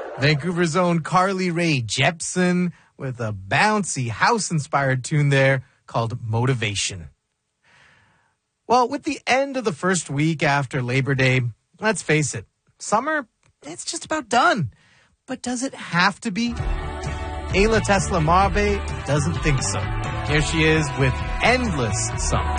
Vancouver's own Carly Rae Jepsen with a bouncy house-inspired tune there called Motivation. Well, with the end of the first week after Labor Day, let's face it, summer, it's just about done. But does it have to be? Ayla Tesla Mabe doesn't think so. Here she is with Endless Summer.